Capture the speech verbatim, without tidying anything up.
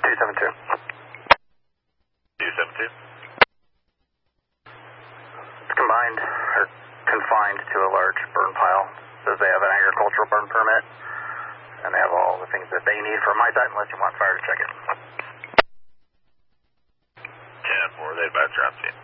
two seven two. two seven two. It's combined, or confined to a large burn pile. Says they have an agricultural burn permit, and they have all the things that they need from my side, unless you want fire to check it. ten four, they advise you're on scene.